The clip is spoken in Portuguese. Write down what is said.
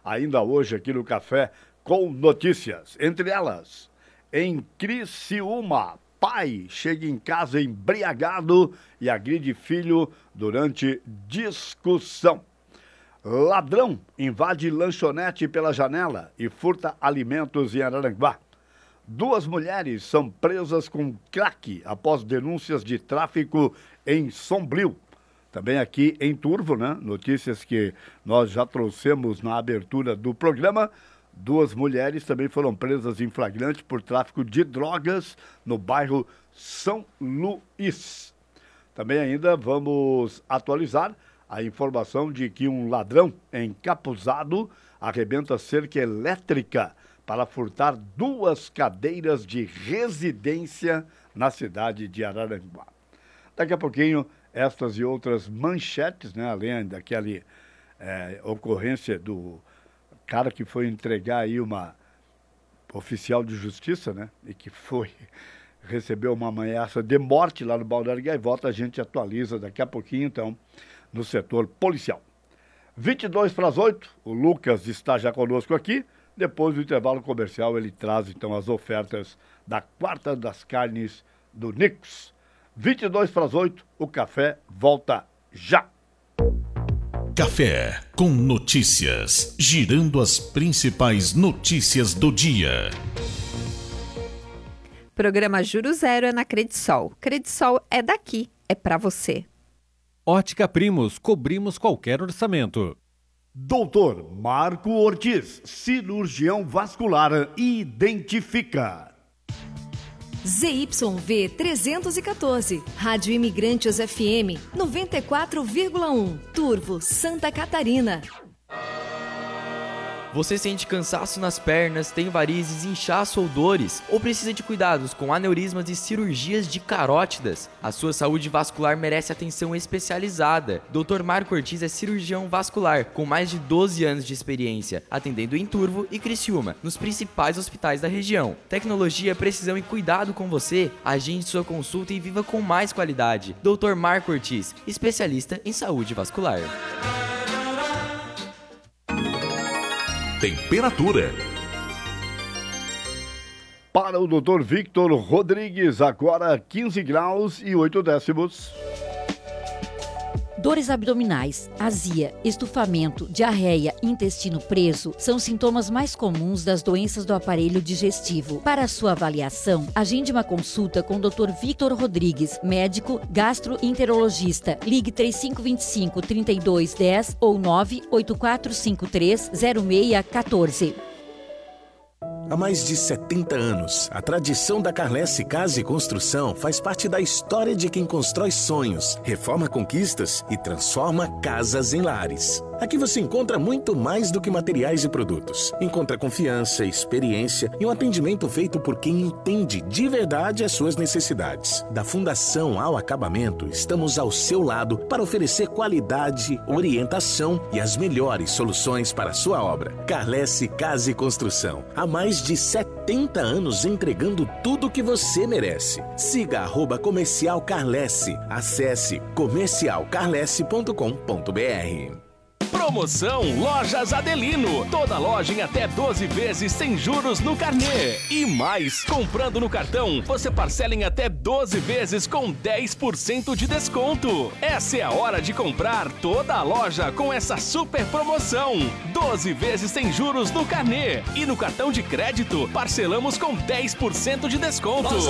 ainda hoje aqui no Café com Notícias. Entre elas, em Criciúma, pai chega em casa embriagado e agride filho durante discussão. Ladrão invade lanchonete pela janela e furta alimentos em Araranguá. 2 mulheres são presas com crack após denúncias de tráfico em Sombrio. Também aqui em Turvo, né? Notícias que nós já trouxemos na abertura do programa. 2 mulheres também foram presas em flagrante por tráfico de drogas no bairro São Luís. Também ainda vamos atualizar a informação de que um ladrão encapuzado arrebenta cerca elétrica para furtar 2 cadeiras de residência na cidade de Araranguá. Daqui a pouquinho, estas e outras manchetes, né, além daquela ocorrência do cara que foi entregar aí uma oficial de justiça, né, e que recebeu uma ameaça de morte lá no Balneário Gaivota, a gente atualiza daqui a pouquinho, então, no setor policial. 7:52, o Lucas está já conosco aqui. Depois do intervalo comercial, ele traz, então, as ofertas da Quarta das Carnes do Nicos. 7:52, o café volta já. Café com Notícias, girando as principais notícias do dia. Programa Juro Zero é na Credisol. Credisol é daqui, é pra você. Ótica Primos, cobrimos qualquer orçamento. Doutor Marco Ortiz, cirurgião vascular, identifica. ZYV 314, Rádio Imigrantes FM 94,1, Turvo, Santa Catarina. Você sente cansaço nas pernas, tem varizes, inchaço ou dores? Ou precisa de cuidados com aneurismas e cirurgias de carótidas? A sua saúde vascular merece atenção especializada. Dr. Marco Ortiz é cirurgião vascular, com mais de 12 anos de experiência, atendendo em Turvo e Criciúma, nos principais hospitais da região. Tecnologia, precisão e cuidado com você? Agende sua consulta e viva com mais qualidade. Dr. Marco Ortiz, especialista em saúde vascular. Temperatura. Para o Dr. Victor Rodrigues, agora 15 graus e 8 décimos. Dores abdominais, azia, estufamento, diarreia, intestino preso são sintomas mais comuns das doenças do aparelho digestivo. Para sua avaliação, agende uma consulta com o Dr. Victor Rodrigues, médico gastroenterologista. Ligue 3525-3210 ou 98453-0614. Há mais de 70 anos, a tradição da Carlesse Casa e Construção faz parte da história de quem constrói sonhos, reforma conquistas e transforma casas em lares. Aqui você encontra muito mais do que materiais e produtos. Encontra confiança, experiência e um atendimento feito por quem entende de verdade as suas necessidades. Da fundação ao acabamento, estamos ao seu lado para oferecer qualidade, orientação e as melhores soluções para a sua obra. Carlesse Casa e Construção. Há mais de 70 anos entregando tudo o que você merece. Siga @Comercial Carlesse. Acesse comercialcarlesse.com.br. Promoção Lojas Adelino. Toda loja em até 12 vezes sem juros no carnê. E mais, comprando no cartão, você parcela em até 12 vezes com 10% de desconto. Essa é a hora de comprar toda a loja com essa super promoção. 12 vezes sem juros no carnê. E no cartão de crédito, parcelamos com 10% de desconto.